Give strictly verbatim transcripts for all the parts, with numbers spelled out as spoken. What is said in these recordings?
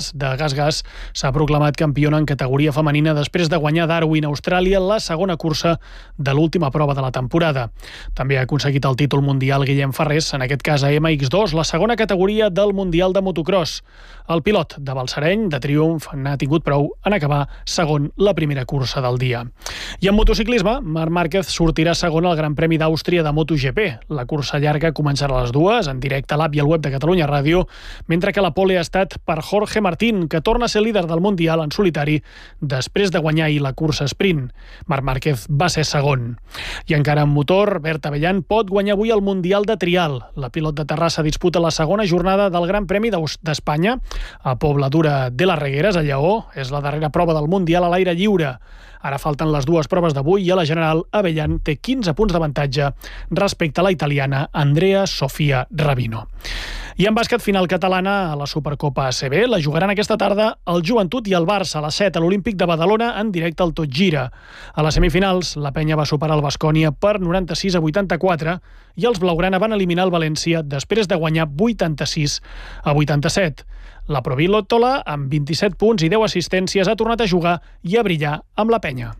Ladies de Gas Gas s'ha proclamat campiona en categoria femenina després de guanyar Darwin, Austràlia, la segona cursa de l'última prova de la temporada. També ha aconseguit el títol mundial Guillem Ferrés, en aquest cas a ema ics dos, la segona categoria del Mundial de Motocross. El pilot de Balsareny, de Triomf, n'ha tingut prou en acabar segon la primera cursa del dia. I en motociclisme, Marc Márquez sortirà segon al Gran Premi d'Àustria de MotoGP. La cursa llarga començarà a les dues, en directe a l'app i al web de Catalunya Ràdio, mentre que la pole ha estat per Jorge Martín, que torna a ser líder del Mundial en solitari després de guanyar ahir la cursa sprint. Marc Márquez va ser segon. I encara en motor, Berta Bellan pot guanyar avui el Mundial de Trial. La pilot de Terrassa disputa la segona jornada del Gran Premi d'Espanya a Pobladura de les Regueres, a Lleó. És la darrera prova del Mundial a l'aire lliure. Ara falten les dues proves d'avui i a la general Abellan té quinze punts d'avantatge respecte a la italiana Andrea Sofia Rabino. I en bàsquet, final catalana a la Supercopa A C B. La jugaran aquesta tarda el Joventut i el Barça a les set a l'Olímpic de Badalona en directe al Tot Gira. A les semifinals, la Penya va superar el Baskonia per noranta-sis a vuitanta-quatre i els blaugrana van eliminar el València després de guanyar vuitanta-sis a vuitanta-set. La Provítola, amb vint-i-set punts i deu assistències, ha tornat a jugar i a brillar amb la Penya.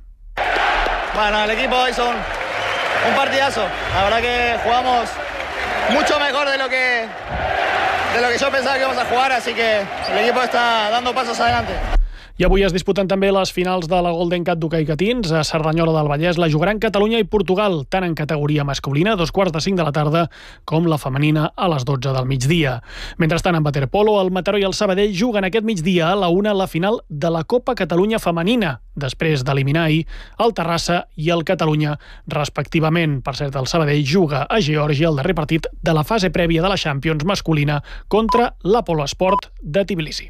Bueno, el equipo hizo un, un partidazo. La verdad que jugamos mucho mejor de lo que de lo que yo pensaba que íbamos a jugar, así que el equipo está dando pasos adelante. I avui es disputen també les finals de la Golden Cup d'hoquei Catins. A Cerdanyola del Vallès la jugaran Catalunya i Portugal, tant en categoria masculina, a dos quarts de cinc de la tarda, com la femenina a les dotze del migdia. Mentrestant, en waterpolo, el Mataró i el Sabadell juguen aquest migdia a la una la final de la Copa Catalunya femenina, després d'eliminar ahir el Terrassa i el Catalunya, respectivament. Per cert, el Sabadell juga a Geòrgia el darrer partit de la fase prèvia de la Champions masculina contra l'Apolo Sport de Tbilisi.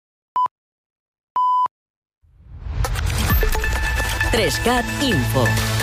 tres cat Info.